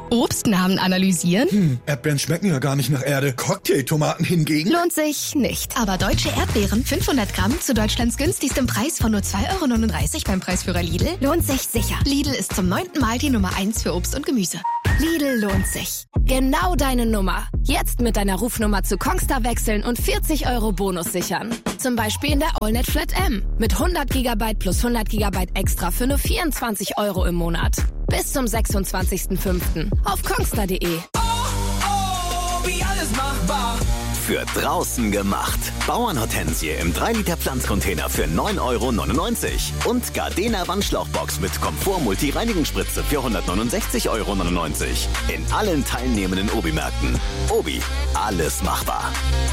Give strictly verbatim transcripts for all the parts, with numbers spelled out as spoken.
Obstnamen analysieren? Hm, Erdbeeren schmecken ja gar nicht nach Erde. Cocktailtomaten hingegen? Lohnt sich nicht. Aber deutsche Erdbeeren, fünfhundert Gramm, zu Deutschlands günstigstem Preis von nur zwei Euro neununddreißig beim Preisführer Lidl, lohnt sich sicher. Lidl ist zum neunten Mal die Nummer eins für Obst und Gemüse. Lidl lohnt sich. Genau deine Nummer. Jetzt mit deiner Rufnummer zu Kongstar wechseln und vierzig Euro Bonus sichern. Zum Beispiel in der AllNet Flat M. Mit hundert Gigabyte plus hundert Gigabyte extra für nur vierundzwanzig Euro im Monat. Bis zum sechsundzwanzigsten fünften auf kongstar punkt de. Oh, oh, wie alles machbar. Für draußen gemacht. Bauernhortensie im drei Liter Pflanzcontainer für neun Euro neunundneunzig. Und Gardena Wandschlauchbox mit Komfort-Multi-Reinigungsspritze für hundertneunundsechzig Euro neunundneunzig. In allen teilnehmenden Obi-Märkten. Obi, alles machbar.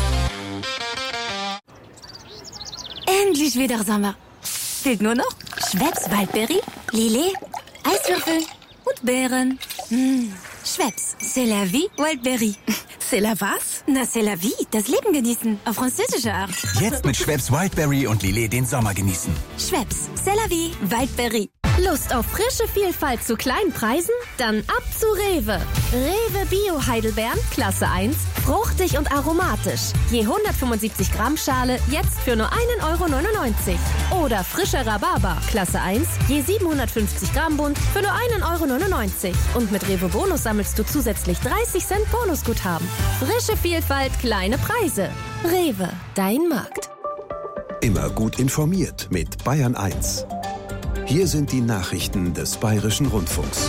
Endlich wieder Sommer. Fehlt nur noch Schweppes Waldberry, Lillet, Eiswürfel und Beeren. Mmh. Schweppes, c'est la vie, Wildberry. C'est la was? Na, c'est la vie, das Leben genießen, auf französische Art. Jetzt mit Schweppes Wildberry und Lillet den Sommer genießen. Schweppes, c'est la vie, Wildberry. Lust auf frische Vielfalt zu kleinen Preisen? Dann ab zu Rewe. Rewe Bio Heidelbeeren, Klasse eins, fruchtig und aromatisch. Je hundertfünfundsiebzig Gramm Schale, jetzt für nur einen Euro neunundneunzig. Oder frischer Rhabarber, Klasse eins, je siebenhundertfünfzig Gramm Bund, für nur einen Euro neunundneunzig. Und mit Rewe Bonus sammelst du zusätzlich dreißig Cent Bonusguthaben. Frische Vielfalt, kleine Preise. Rewe, dein Markt. Immer gut informiert mit Bayern eins. Hier sind die Nachrichten des Bayerischen Rundfunks.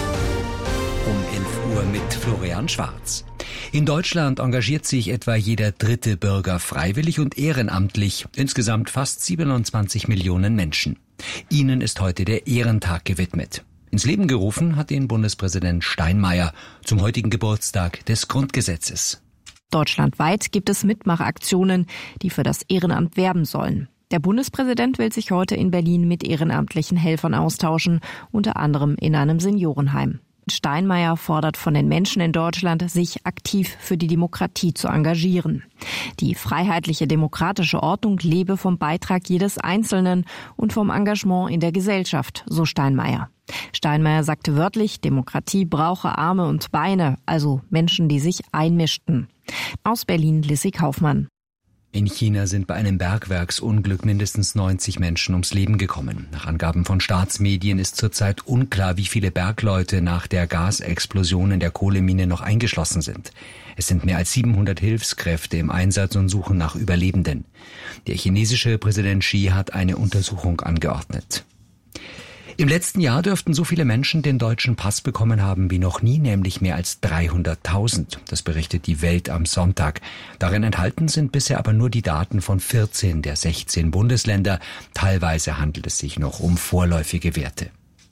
Um elf Uhr mit Florian Schwarz. In Deutschland engagiert sich etwa jeder dritte Bürger freiwillig und ehrenamtlich, insgesamt fast siebenundzwanzig Millionen Menschen. Ihnen ist heute der Ehrentag gewidmet. Ins Leben gerufen hat ihn Bundespräsident Steinmeier zum heutigen Geburtstag des Grundgesetzes. Deutschlandweit gibt es Mitmachaktionen, die für das Ehrenamt werben sollen. Der Bundespräsident will sich heute in Berlin mit ehrenamtlichen Helfern austauschen, unter anderem in einem Seniorenheim. Steinmeier fordert von den Menschen in Deutschland, sich aktiv für die Demokratie zu engagieren. Die freiheitliche demokratische Ordnung lebe vom Beitrag jedes Einzelnen und vom Engagement in der Gesellschaft, so Steinmeier. Steinmeier sagte wörtlich, Demokratie brauche Arme und Beine, also Menschen, die sich einmischten. Aus Berlin Lissy Kaufmann. In China sind bei einem Bergwerksunglück mindestens neunzig Menschen ums Leben gekommen. Nach Angaben von Staatsmedien ist zurzeit unklar, wie viele Bergleute nach der Gasexplosion in der Kohlemine noch eingeschlossen sind. Es sind mehr als siebenhundert Hilfskräfte im Einsatz und suchen nach Überlebenden. Der chinesische Präsident Xi hat eine Untersuchung angeordnet. Im letzten Jahr dürften so viele Menschen den deutschen Pass bekommen haben wie noch nie, nämlich mehr als dreihunderttausend. Das berichtet die Welt am Sonntag. Darin enthalten sind bisher aber nur die Daten von vierzehn der sechzehn Bundesländer. Teilweise handelt es sich noch um vorläufige Werte.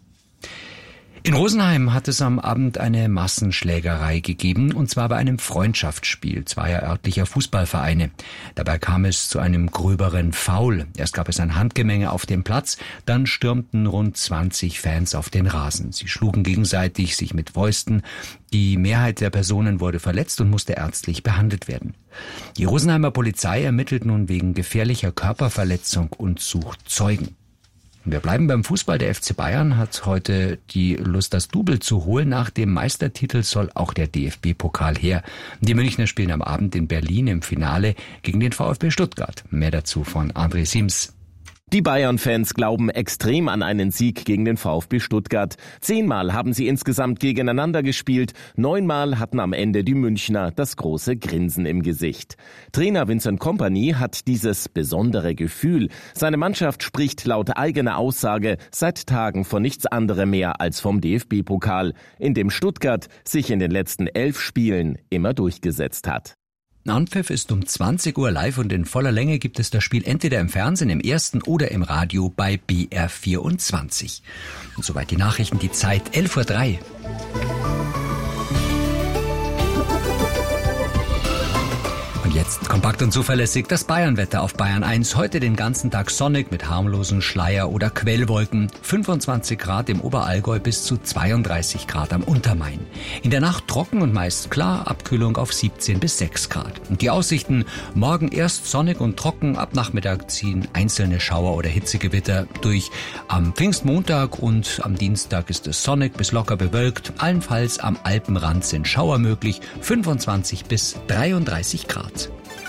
In Rosenheim hat es am Abend eine Massenschlägerei gegeben, und zwar bei einem Freundschaftsspiel zweier örtlicher Fußballvereine. Dabei kam es zu einem gröberen Foul. Erst gab es ein Handgemenge auf dem Platz, dann stürmten rund zwanzig Fans auf den Rasen. Sie schlugen gegenseitig, sich mit Fäusten. Die Mehrheit der Personen wurde verletzt und musste ärztlich behandelt werden. Die Rosenheimer Polizei ermittelt nun wegen gefährlicher Körperverletzung und sucht Zeugen. Wir bleiben beim Fußball. Der F C Bayern hat heute die Lust, das Double zu holen. Nach dem Meistertitel soll auch der D F B-Pokal her. Die Münchner spielen am Abend in Berlin im Finale gegen den VfB Stuttgart. Mehr dazu von André Sims. Die Bayern-Fans glauben extrem an einen Sieg gegen den VfB Stuttgart. Zehnmal haben sie insgesamt gegeneinander gespielt. Neunmal hatten am Ende die Münchner das große Grinsen im Gesicht. Trainer Vincent Kompany hat dieses besondere Gefühl. Seine Mannschaft spricht laut eigener Aussage seit Tagen von nichts anderem mehr als vom D F B-Pokal, in dem Stuttgart sich in den letzten elf Spielen immer durchgesetzt hat. Anpfiff ist um zwanzig Uhr live und in voller Länge gibt es das Spiel entweder im Fernsehen, im Ersten oder im Radio bei B R vierundzwanzig. Und soweit die Nachrichten, die Zeit elf Uhr drei. Und jetzt Jetzt kompakt und zuverlässig das Bayernwetter auf Bayern eins. Heute den ganzen Tag sonnig mit harmlosen Schleier- oder Quellwolken. fünfundzwanzig Grad im Oberallgäu bis zu zweiunddreißig Grad am Untermain. In der Nacht trocken und meist klar, Abkühlung auf siebzehn bis sechs Grad. Und die Aussichten: morgen erst sonnig und trocken, ab Nachmittag ziehen einzelne Schauer oder Hitzegewitter durch. Am Pfingstmontag und am Dienstag ist es sonnig bis locker bewölkt. Allenfalls am Alpenrand sind Schauer möglich, fünfundzwanzig bis dreiunddreißig Grad.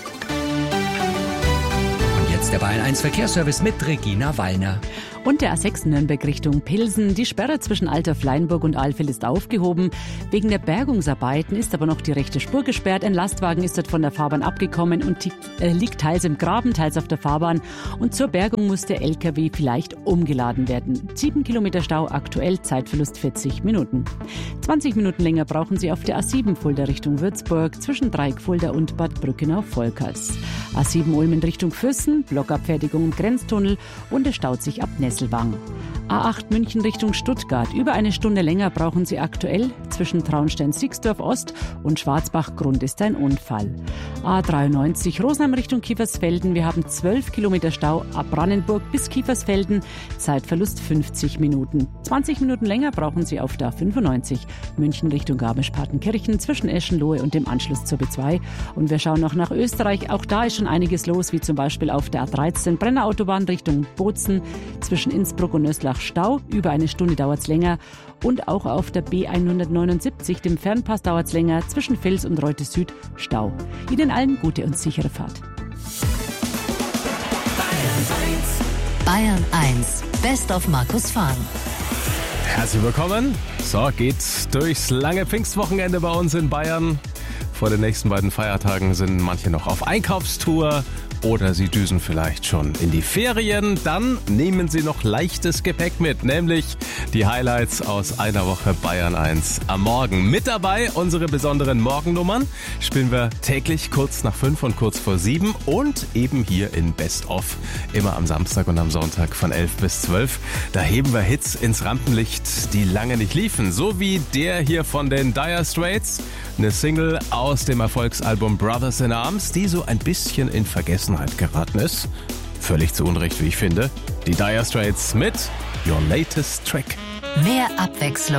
Und jetzt der Bayern eins Verkehrsservice mit Regina Wallner. Und der A sechs Nürnberg Richtung Pilsen. Die Sperre zwischen Altdorf-Leinburg und Alfeld ist aufgehoben. Wegen der Bergungsarbeiten ist aber noch die rechte Spur gesperrt. Ein Lastwagen ist dort von der Fahrbahn abgekommen und die, äh, liegt teils im Graben, teils auf der Fahrbahn. Und zur Bergung muss der L K W vielleicht umgeladen werden. Sieben Kilometer Stau aktuell, Zeitverlust vierzig Minuten. zwanzig Minuten länger brauchen Sie auf der A sieben Fulda Richtung Würzburg zwischen Dreieck-Fulda und Bad Brückenau-Volkers. A sieben Ulm in Richtung Füssen, Blockabfertigung im Grenztunnel und es staut sich ab Nessel. A acht München Richtung Stuttgart. Über eine Stunde länger brauchen Sie aktuell. Zwischen Traunstein-Sixdorf Ost und Schwarzbach-Grund ist ein Unfall. A dreiundneunzig Rosenheim Richtung Kiefersfelden. Wir haben zwölf Kilometer Stau ab Brandenburg bis Kiefersfelden. Zeitverlust fünfzig Minuten. zwanzig Minuten länger brauchen Sie auf der A fünfundneunzig München Richtung Garmisch-Partenkirchen zwischen Eschenlohe und dem Anschluss zur B zwei. Und wir schauen noch nach Österreich. Auch da ist schon einiges los, wie zum Beispiel auf der A dreizehn Brennerautobahn Richtung Bozen. Zwischen Innsbruck und Öslach Stau. Über eine Stunde dauert es länger. Und auch auf der B hundertneunundsiebzig, dem Fernpass, dauert es länger. Zwischen Vils und Reute Süd Stau. Ihnen allen gute und sichere Fahrt. Bayern eins. Best of Markus Fahn. Herzlich willkommen. So, geht's durchs lange Pfingstwochenende bei uns in Bayern. Vor den nächsten beiden Feiertagen sind manche noch auf Einkaufstour oder sie düsen vielleicht schon in die Ferien. Dann nehmen Sie noch leichtes Gepäck mit, nämlich die Highlights aus einer Woche Bayern eins am Morgen. Mit dabei unsere besonderen Morgennummern. Spielen wir täglich kurz nach fünf und kurz vor sieben und eben hier in Best of. Immer am Samstag und am Sonntag von elf bis zwölf. Da heben wir Hits ins Rampenlicht, die lange nicht liefen. So wie der hier von den Dire Straits. Eine Single aus dem Erfolgsalbum Brothers in Arms, die so ein bisschen in Vergessenheit geraten ist. Völlig zu Unrecht, wie ich finde. Die Dire Straits mit Your Latest Track. Mehr Abwechslung